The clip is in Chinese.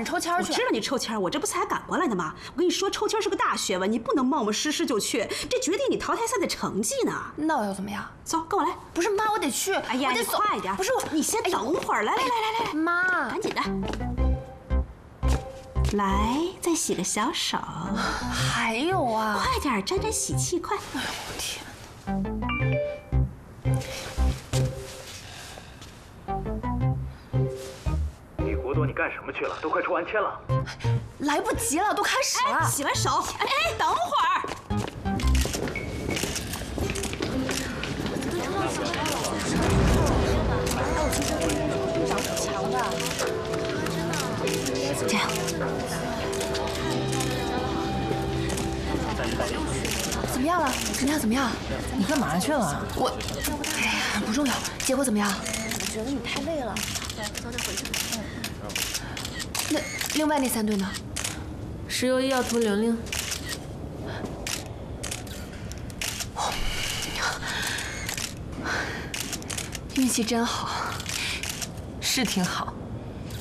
着抽签去。 我知道你抽签，我这不才赶过来的吗？我跟你说，抽签是个大学问，你不能冒冒失失就去，这决定你淘汰赛的成绩呢。 那我要怎么样？ 走，跟我来。 不是妈，我得去。 哎呀，你快点！ 不是我， 你先等会儿。来， 妈， 赶紧的。来，再洗个小手。 还有啊， 快点，沾沾喜气，快！ 哎呦我天！ 李国多，你干什么去了？都快抽完签了。 来不及了，都开始了。 洗完手。哎，等会儿。这样。 怎么样了？怎么样？ 你干嘛去了？ 哎呀，不重要。结果怎么样？ 我觉得你太累了。对，早点回去。 那另外那3队呢？ 石油医要图玲玲。 运气真好。 是挺好。